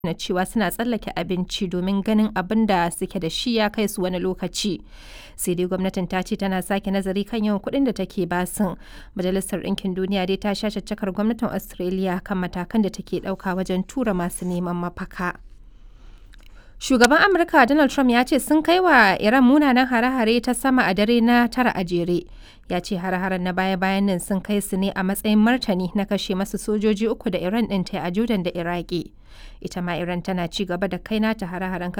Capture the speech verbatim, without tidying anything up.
na cewa suna tsallake abinci domin ganin abin da suke da shi ya kai su wani lokaci. Sai dai gwamnatin ta ce tana sake nazari kan yawan kuɗin da take basin. Majalisar Ɗinkin Duniya dai ta sha caccakar gwamnatin Australia kan matakan da take ɗauka wajen tura masu neman mafaka. Shugaban Amurka Donald Trump ya ce sun kai wa Iran munanan hare-hare ta sama a dare na tara a jere. Ya ce hare-haren na baya-bayan nan sun kai su ne a matsayin martani na kashe masu sojoji uku da Iran ɗin ta a Jordan da Iraki. Ita ma Iran tana ci gaba da kai nata hare-haren